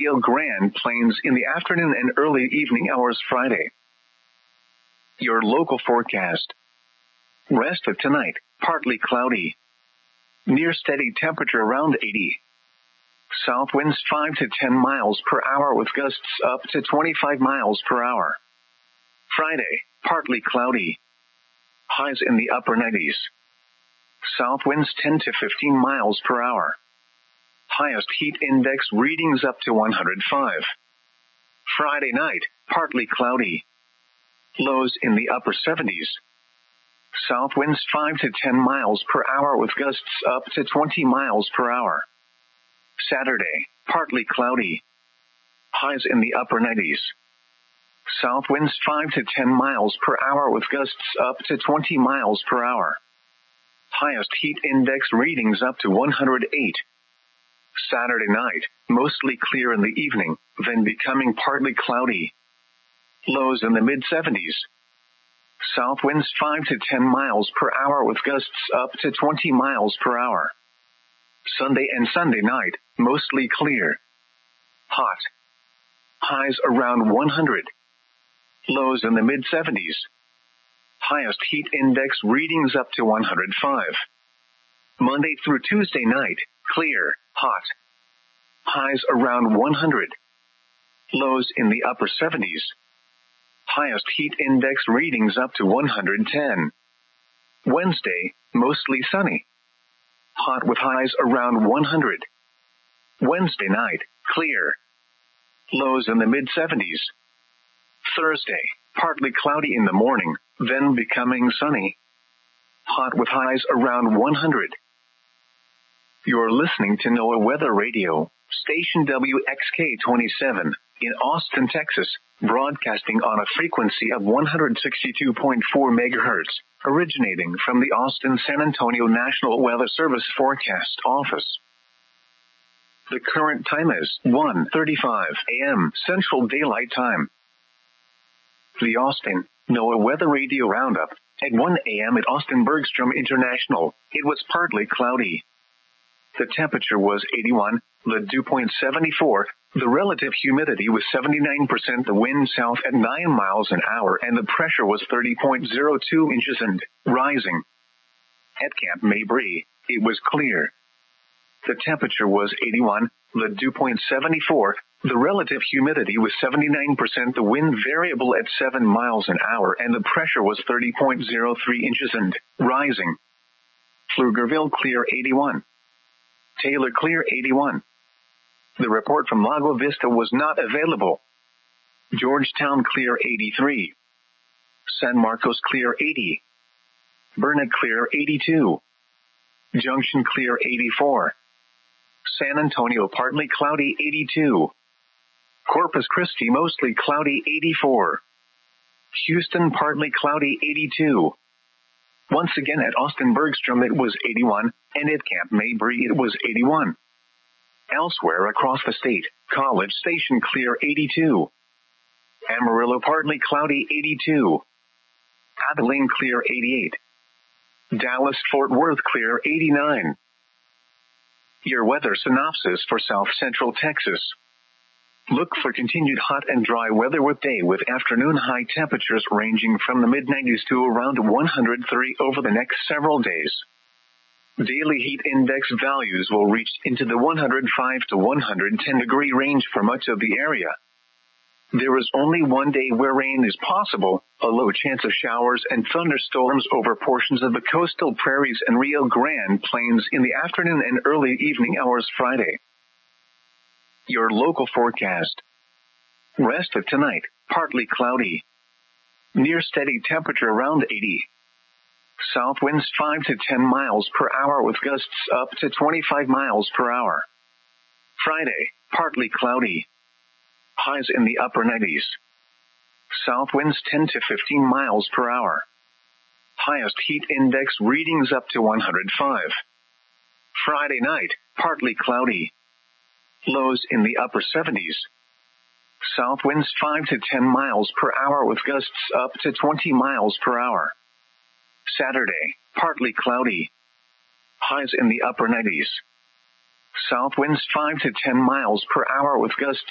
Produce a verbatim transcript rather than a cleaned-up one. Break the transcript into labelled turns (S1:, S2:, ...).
S1: Rio Grande Plains in the afternoon and early evening hours Friday. Your local forecast. Rest of tonight, partly cloudy. Near steady temperature around eighty. South winds five to ten miles per hour with gusts up to twenty-five miles per hour. Friday, partly cloudy. Highs in the upper nineties. South winds ten to fifteen miles per hour. Highest heat index readings up to one hundred five. Friday night, partly cloudy. Lows in the upper seventies. South winds five to ten miles per hour with gusts up to twenty miles per hour. Saturday, partly cloudy. Highs in the upper nineties. South winds five to ten miles per hour with gusts up to twenty miles per hour. Highest heat index readings up to one hundred eight. Saturday night, mostly clear in the evening, then becoming partly cloudy. Lows in the mid seventies. South winds five to ten miles per hour with gusts up to twenty miles per hour. Sunday and Sunday night, mostly clear. Hot. Highs around one hundred. Lows in the mid seventies. Highest heat index readings up to one hundred five. Monday through Tuesday night, clear, hot. Highs around one hundred. Lows in the upper seventies. Highest heat index readings up to one hundred ten. Wednesday, mostly sunny. Hot with highs around one hundred. Wednesday night, clear. Lows in the mid seventies. Thursday, partly cloudy in the morning, then becoming sunny. Hot with highs around one hundred. You're listening to NOAA Weather Radio, station W X K twenty-seven, in Austin, Texas, broadcasting on a frequency of one hundred sixty-two point four megahertz, originating from the Austin-San Antonio National Weather Service Forecast Office. The current time is one thirty-five a.m. Central Daylight Time. The Austin NOAA Weather Radio Roundup. At one a.m. at Austin Bergstrom International, it was partly cloudy. The temperature was eighty-one, the dew point seventy-four, the relative humidity was seventy-nine percent, the wind south at nine miles an hour, and the pressure was thirty point zero two inches and rising. At Camp Mabry, it was clear. The temperature was eighty-one, the dew point seventy-four, the relative humidity was seventy-nine percent, the wind variable at seven miles an hour, and the pressure was thirty point zero three inches and rising. Pflugerville clear eighty-one. Taylor clear eighty-one. The report from Lago Vista was not available. Georgetown clear eighty-three. San Marcos clear eighty. Burnet clear eighty-two. Junction clear eighty-four. San Antonio partly cloudy eighty-two. Corpus Christi mostly cloudy eighty-four. Houston partly cloudy eighty-two. Once again at Austin Bergstrom it was eighty-one, and at Camp Mabry it was eighty-one. Elsewhere across the state, College Station clear eighty-two. Amarillo partly cloudy eighty-two. Abilene clear eighty-eight. Dallas Fort Worth clear eighty-nine. Your weather synopsis for South Central Texas. Look for continued hot and dry weather with day with afternoon high temperatures ranging from the mid nineties to around one hundred three over the next several days. Daily heat index values will reach into the one hundred five to one hundred ten degree range for much of the area. There is only one day where rain is possible, a low chance of showers and thunderstorms over portions of the coastal prairies and Rio Grande Plains in the afternoon and early evening hours Friday. Your local forecast. Rest of tonight, partly cloudy. Near steady temperature around eighty. South winds five to ten miles per hour with gusts up to twenty-five miles per hour. Friday, partly cloudy. Highs in the upper nineties. South winds ten to fifteen miles per hour. Highest heat index readings up to one hundred five. Friday night, partly cloudy. Lows in the upper seventies. South winds five to ten miles per hour with gusts up to twenty miles per hour. Saturday, partly cloudy. Highs in the upper nineties. South winds five to ten miles per hour with gusts